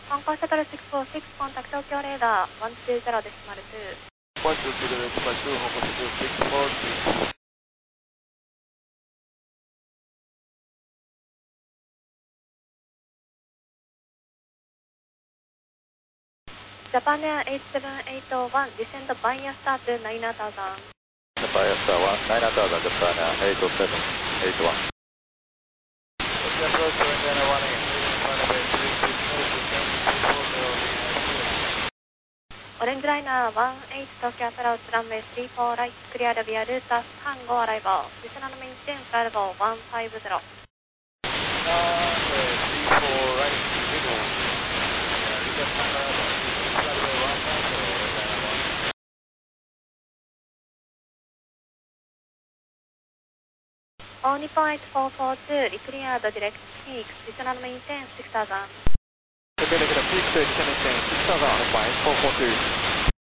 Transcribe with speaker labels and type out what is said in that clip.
Speaker 1: Hong Kong Shuttle 646, contact Tokyo Radar 120.2.
Speaker 2: 120.2, Hong Kong Shuttle 646.
Speaker 1: Japan Air 87801, descend Vanya Star to 9000.
Speaker 2: Vanya Star 1, 9000, Japan Air 87801.
Speaker 1: Orange Liner 18 Tokyo approach runway 34 right, cleared via route Hango arrival. Listen and maintain flight level 150.
Speaker 2: Runway 34 right, middle.
Speaker 1: All Nippon 8442, declared direct peak, listen and maintain 6000.
Speaker 2: Peak to descend 6000 on 8442.